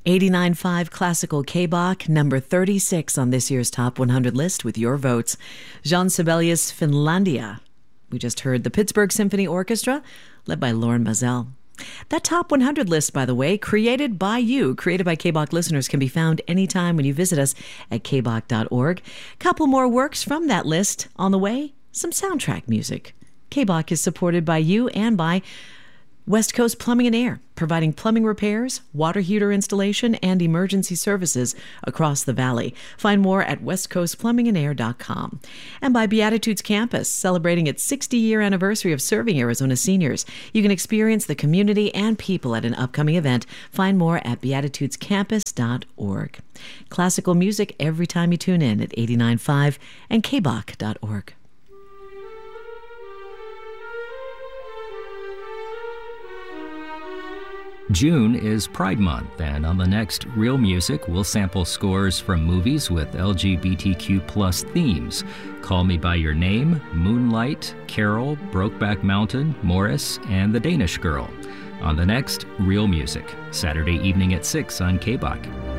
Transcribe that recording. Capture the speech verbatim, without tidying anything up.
eighty-nine point five Classical K-Bach, number thirty-six on this year's Top one hundred list with your votes. Jean Sibelius, Finlandia. We just heard the Pittsburgh Symphony Orchestra, led by Lauren Mazel. That Top one hundred list, by the way, created by you, created by K-Bach listeners, can be found anytime when you visit us at k bach dot org. Couple more works from that list on the way, some soundtrack music. K-Bach is supported by you and by West Coast Plumbing and Air, providing plumbing repairs, water heater installation, and emergency services across the valley. Find more at west coast plumbing and air dot com. And by Beatitudes Campus, celebrating its sixty-year anniversary of serving Arizona seniors. You can experience the community and people at an upcoming event. Find more at beatitudes campus dot org. Classical music every time you tune in at eighty-nine point five and k bach dot org. June is Pride Month, and on the next Real Music, we'll sample scores from movies with L G B T Q plus themes. Call Me By Your Name, Moonlight, Carol, Brokeback Mountain, Morris, and The Danish Girl. On the next Real Music, Saturday evening at six on K-Bach.